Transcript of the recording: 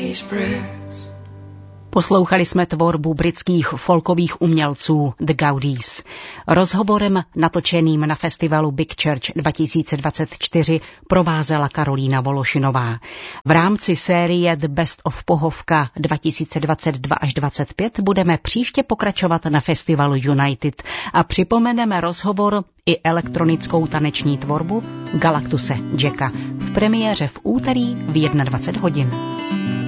Poslouchali jsme tvorbu britských folkových umělců The Gaudís. Rozhovorem natočeným na festivalu Big Church 2024 provázela Karolína Vološinová. V rámci série The Best of Pohovka 2022 až 2025 budeme příště pokračovat na festivalu United a připomeneme rozhovor i elektronickou taneční tvorbu Galaktuse Jacka v premiéře v úterý v 21 hodin.